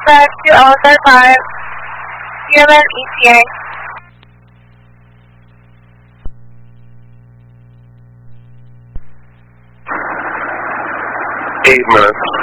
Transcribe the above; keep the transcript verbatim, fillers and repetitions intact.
Flight two oh seven five, C M N E T A. Eight minutes.